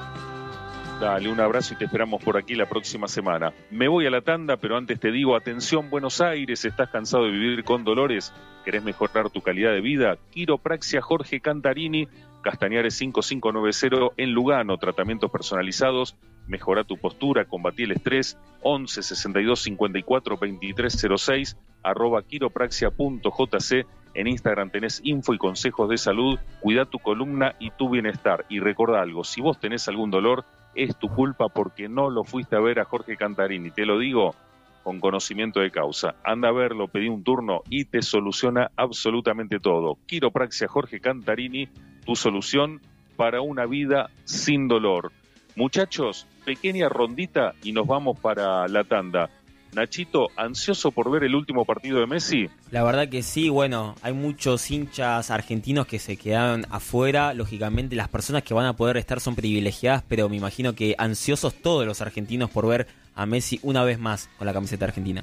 Dale, un abrazo y te esperamos por aquí la próxima semana. Me voy a la tanda, pero antes te digo, atención Buenos Aires, ¿estás cansado de vivir con dolores? ¿Querés mejorar tu calidad de vida? Quiropraxia Jorge Cantarini, Castañares cinco cinco nueve cero en Lugano, tratamientos personalizados, mejora tu postura, combatí el estrés, once sesenta y dos cincuenta y cuatro veintitrés cero seis, arroba quiropraxia punto jc. En Instagram tenés info y consejos de salud, cuida tu columna y tu bienestar. Y recordá algo, si vos tenés algún dolor, es tu culpa porque no lo fuiste a ver a Jorge Cantarini. Te lo digo con conocimiento de causa. Anda a verlo, pedí un turno y te soluciona absolutamente todo. Quiropraxia Jorge Cantarini, tu solución para una vida sin dolor. Muchachos, pequeña rondita y nos vamos para la tanda. Nachito, ¿ansioso por ver el último partido de Messi? La verdad que sí, bueno, hay muchos hinchas argentinos que se quedaron afuera. Lógicamente las personas que van a poder estar son privilegiadas, pero me imagino que ansiosos todos los argentinos por ver a Messi una vez más con la camiseta argentina.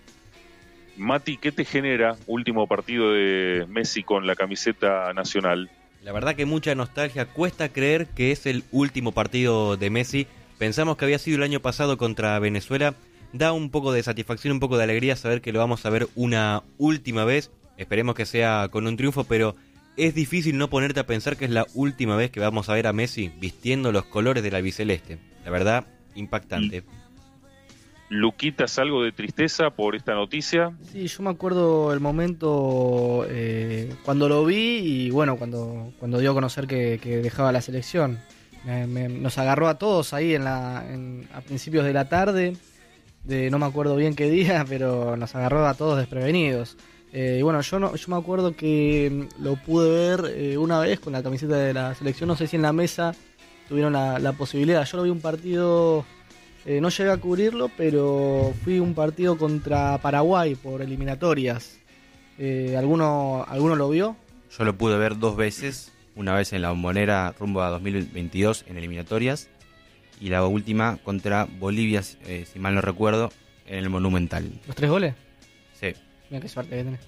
Mati, ¿qué te genera último partido de Messi con la camiseta nacional? La verdad que mucha nostalgia, cuesta creer que es el último partido de Messi. Pensamos que había sido el año pasado contra Venezuela. Da un poco de satisfacción, un poco de alegría saber que lo vamos a ver una última vez. Esperemos que sea con un triunfo, pero es difícil no ponerte a pensar que es la última vez que vamos a ver a Messi vistiendo los colores del albiceleste. La verdad, impactante. Luquitas, ¿algo de tristeza por esta noticia? Sí, yo me acuerdo el momento eh, cuando lo vi y bueno, cuando, cuando dio a conocer que, que dejaba la selección. Me, me, nos agarró a todos ahí en la, en, a principios de la tarde. De, no me acuerdo bien qué día, pero nos agarró a todos desprevenidos. Eh, y bueno, yo no, yo me acuerdo que lo pude ver eh, una vez con la camiseta de la selección, no sé si en la mesa tuvieron la, la posibilidad. Yo lo vi un partido, eh, no llegué a cubrirlo, pero fui un partido contra Paraguay por eliminatorias. Eh, ¿alguno, ¿Alguno lo vio? Yo lo pude ver dos veces, una vez en la Bombonera rumbo a dos mil veintidós en eliminatorias, y la última contra Bolivia, eh, si mal no recuerdo, en el Monumental. ¿Los tres goles? Sí. Mira qué suerte que tenés.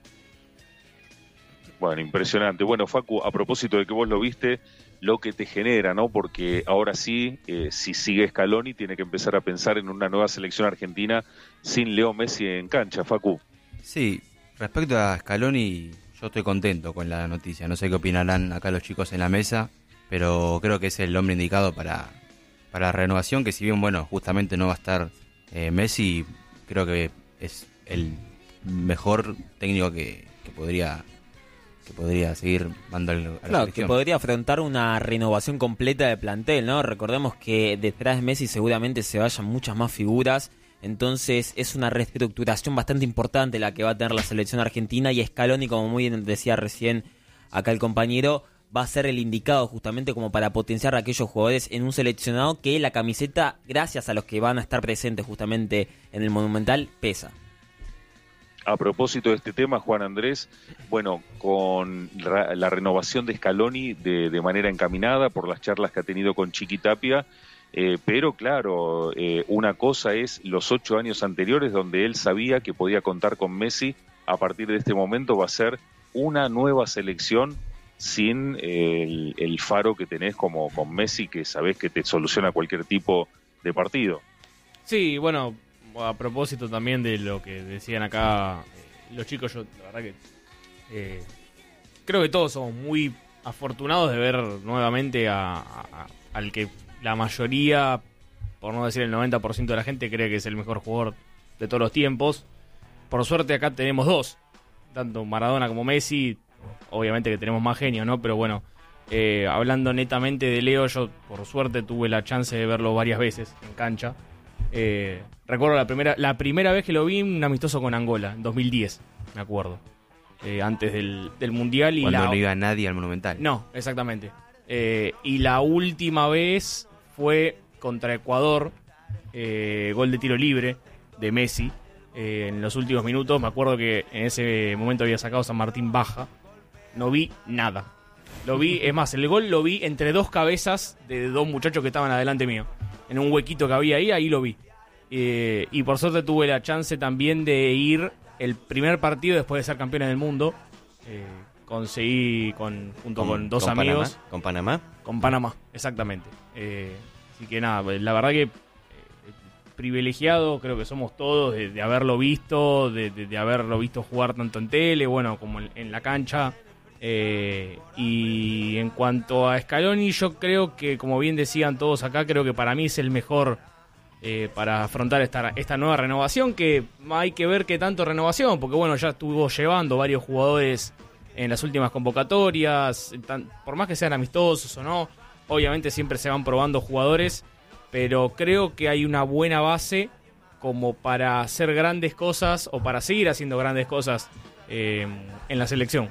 Bueno, impresionante. Bueno, Facu, a propósito de que vos lo viste, lo que te genera, ¿no? Porque ahora sí, eh, si sigue Scaloni, tiene que empezar a pensar en una nueva selección argentina sin Leo Messi en cancha, Facu. Sí, respecto a Scaloni, yo estoy contento con la noticia. No sé qué opinarán acá los chicos en la mesa, pero creo que es el hombre indicado para... para la renovación, que si bien, bueno, justamente no va a estar Eh, Messi creo que es el mejor técnico que, que podría que podría seguir mandando a la Claro, selección. que podría afrontar una renovación completa de plantel, ¿no? Recordemos que detrás de Messi seguramente se vayan muchas más figuras, entonces es una reestructuración bastante importante la que va a tener la selección argentina, y Scaloni, como muy bien decía recién acá el compañero, va a ser el indicado justamente como para potenciar a aquellos jugadores en un seleccionado que la camiseta, gracias a los que van a estar presentes justamente en el Monumental, pesa. A propósito de este tema, Juan Andrés, bueno, con la, la renovación de Scaloni de, de manera encaminada por las charlas que ha tenido con Chiqui Tapia, eh, pero claro, eh, una cosa es los ocho años anteriores donde él sabía que podía contar con Messi. A partir de este momento va a ser una nueva selección sin eh, el, el faro que tenés como con Messi, que sabés que te soluciona cualquier tipo de partido. Sí, bueno, a propósito también de lo que decían acá eh, los chicos, yo la verdad que eh, creo que todos somos muy afortunados de ver nuevamente a, a- al que la mayoría, por no decir el noventa por ciento de la gente, cree que es el mejor jugador de todos los tiempos. Por suerte acá tenemos dos, tanto Maradona como Messi. Obviamente que tenemos más genio, ¿no? Pero bueno, eh, hablando netamente de Leo, yo por suerte tuve la chance de verlo varias veces en cancha. Eh, recuerdo la primera la primera vez que lo vi, un amistoso con Angola, en dos mil diez, me acuerdo. Eh, antes del, del Mundial. Y Cuando la... no iba nadie al Monumental. No, exactamente. Eh, y la última vez fue contra Ecuador, eh, gol de tiro libre de Messi. Eh, en los últimos minutos, me acuerdo que en ese momento había sacado San Martín baja. No vi nada. Lo vi, es más, el gol lo vi entre dos cabezas de dos muchachos que estaban adelante mío. En un huequito que había ahí, ahí lo vi. Eh, y por suerte tuve la chance también de ir el primer partido después de ser campeones del mundo. Eh, conseguí con junto con, Con- dos con amigos. Panamá, ¿con Panamá? Con Panamá, exactamente. Eh, así que nada, la verdad que eh, privilegiado creo que somos todos de, de haberlo visto, de, de- de haberlo visto jugar tanto en tele, bueno, como en, en la cancha. Eh, y en cuanto a Scaloni, yo creo que, como bien decían todos acá, creo que para mí es el mejor eh, para afrontar esta, esta nueva renovación, que hay que ver qué tanto renovación, porque bueno, ya estuvo llevando varios jugadores en las últimas convocatorias, tan- por más que sean amistosos o no, obviamente siempre se van probando jugadores, pero creo que hay una buena base como para hacer grandes cosas o para seguir haciendo grandes cosas eh, en la selección.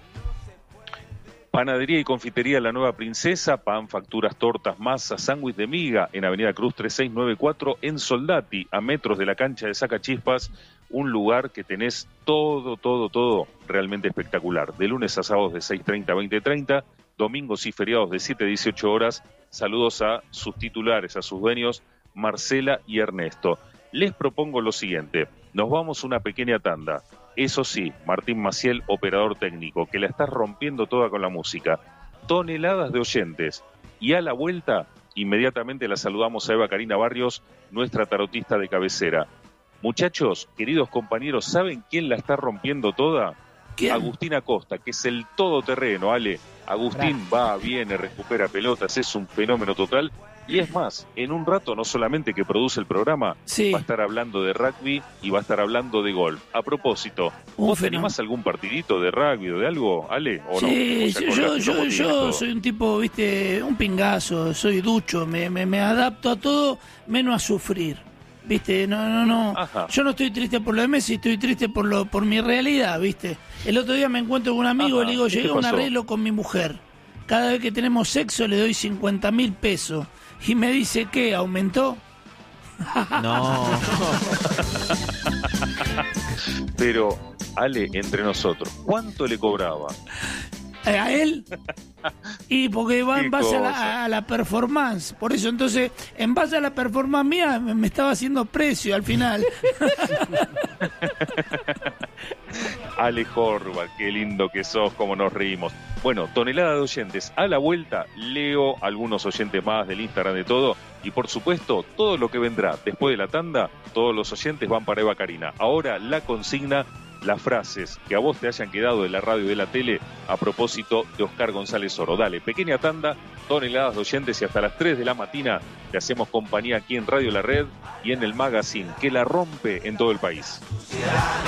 Panadería y confitería La Nueva Princesa, pan, facturas, tortas, masa, sándwich de miga, en Avenida Cruz tres seis nueve cuatro, en Soldati, a metros de la cancha de Sacachispas, un lugar que tenés todo, todo, todo realmente espectacular. De lunes a sábados de seis treinta a veinte treinta, domingos y feriados de siete a dieciocho horas. Saludos a sus titulares, a sus dueños, Marcela y Ernesto. Les propongo lo siguiente, nos vamos una pequeña tanda. Eso sí, Martín Maciel, operador técnico, que la está rompiendo toda con la música. Toneladas de oyentes. Y a la vuelta, inmediatamente la saludamos a Eva Karina Barrios, nuestra tarotista de cabecera. Muchachos, queridos compañeros, ¿saben quién la está rompiendo toda? ¿Quién? Agustín Acosta, que es el todoterreno, Ale. Agustín va, viene, recupera pelotas, es un fenómeno total. Y es más, en un rato no solamente que produce el programa, Sí. va a estar hablando de rugby y va a estar hablando de golf. A propósito, Un ¿vos te fenómeno. animás a algún partidito de rugby o de algo, Ale? ¿O no? Sí, ¿O sea, yo, con yo, la- yo, cómo tienes yo todo? soy un tipo, viste, un pingazo, soy ducho, me, me, me adapto a todo menos a sufrir. Viste, no, no, no. Ajá. Yo no estoy triste por lo de Messi, estoy triste por lo, por mi realidad, viste. El otro día me encuentro con un amigo Ajá, y le digo, ¿y qué llegué a un pasó? arreglo con mi mujer. Cada vez que tenemos sexo le doy cincuenta mil pesos. Y me dice, ¿qué? ¿Aumentó? No. Pero, Ale, entre nosotros, ¿cuánto le cobraba? Eh, ¿A él? Y porque va Qué en base a cosa. la, a la performance. Por eso, entonces, en base a la performance mía, me, me estaba haciendo precio al final. Ale Horvath, qué lindo que sos, cómo nos reímos. Bueno, tonelada de oyentes. A la vuelta, leo algunos oyentes más del Instagram de todo. Y por supuesto, todo lo que vendrá después de la tanda, todos los oyentes van para Eva Karina. Ahora la consigna, las frases que a vos te hayan quedado de la radio y de la tele a propósito de Oscar González Oro. Dale, pequeña tanda toneladas de oyentes y hasta las tres de la mañana le hacemos compañía aquí en Radio La Red y en el magazine que la rompe en todo el país.